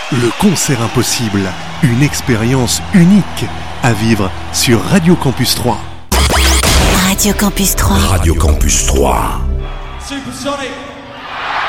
Le concert impossible, une expérience unique à vivre sur Radio Campus 3. Radio Campus 3. Radio Campus 3. Supersonic.